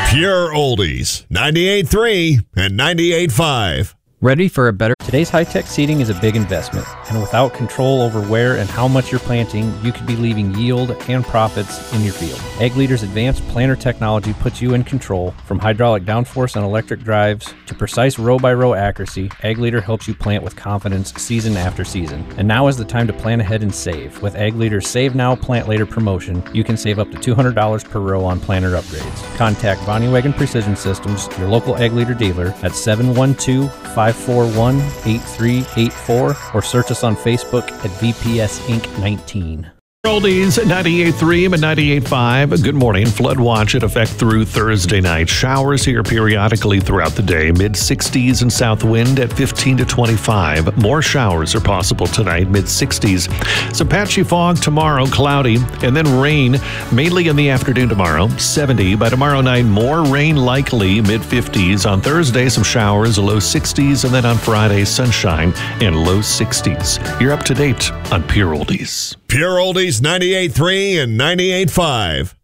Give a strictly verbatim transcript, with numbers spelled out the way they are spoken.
Pure Oldies, ninety-eight point three and ninety-eight point five. Ready for a better... Today's high-tech seeding is a big investment, and without control over where and how much you're planting, you could be leaving yield and profits in your field. Ag Leader's advanced planter technology puts you in control. From hydraulic downforce and electric drives to precise row-by-row accuracy, Ag Leader helps you plant with confidence season after season. And now is the time to plan ahead and save. With Ag Leader's Save Now, Plant Later promotion, you can save up to two hundred dollars per row on planter upgrades. Contact Vonnewagen Precision Systems, your local Ag Leader dealer, at seven one two, five four one, eight three eight four or search us on Facebook at V P S Inc nineteen. Oldies, ninety-eight point three and ninety-eight point five. Good morning. Flood watch in effect through Thursday night. Showers here periodically throughout the day. mid sixties and south wind at fifteen to twenty-five. More showers are possible tonight, mid sixties. Some patchy fog tomorrow, cloudy, and then rain mainly in the afternoon tomorrow, seventy. By tomorrow night, more rain likely, mid fifties. On Thursday, some showers, low sixties, and then on Friday, sunshine and low sixties. You're up to date on Pure Oldies. Pure Oldies, ninety-eight point three and ninety-eight point five.